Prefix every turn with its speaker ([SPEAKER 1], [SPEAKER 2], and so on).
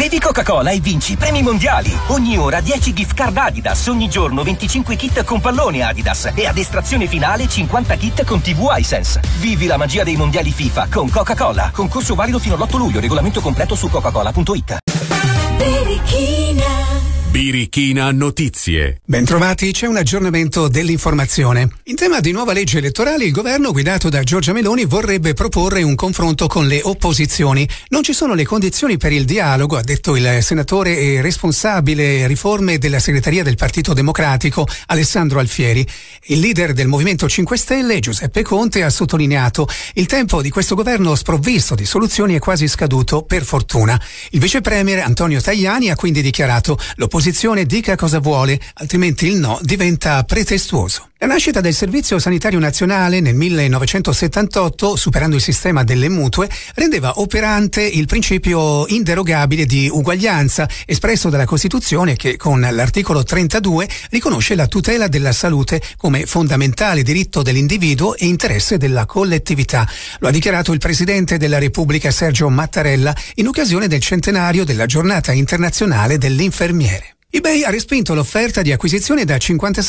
[SPEAKER 1] Bevi Coca-Cola e vinci premi mondiali. Ogni ora 10 gift card Adidas, ogni giorno 25 kit con pallone Adidas e ad estrazione finale 50 kit con TV iSense. Vivi la magia dei mondiali FIFA con Coca-Cola. Concorso valido fino all'8 luglio, regolamento completo su coca-cola.it.
[SPEAKER 2] Birichina Notizie.
[SPEAKER 3] Bentrovati, c'è un aggiornamento dell'informazione. In tema di nuova legge elettorale, il governo guidato da Giorgia Meloni vorrebbe proporre un confronto con le opposizioni. Non ci sono le condizioni per il dialogo, ha detto il senatore e responsabile riforme della segreteria del Partito Democratico, Alessandro Alfieri. Il leader del Movimento 5 Stelle, Giuseppe Conte, ha sottolineato: il tempo di questo governo sprovvisto di soluzioni è quasi scaduto, per fortuna. Il vice premier Antonio Tajani ha quindi dichiarato: l'opposizione dica cosa vuole, altrimenti il no diventa pretestuoso. La nascita del Servizio Sanitario Nazionale nel 1978, superando il sistema delle mutue, rendeva operante il principio inderogabile di uguaglianza espresso dalla Costituzione, che con l'articolo 32 riconosce la tutela della salute come fondamentale diritto dell'individuo e interesse della collettività. Lo ha dichiarato il Presidente della Repubblica Sergio Mattarella in occasione del centenario della Giornata Internazionale dell'Infermiere. eBay ha respinto l'offerta di acquisizione da 56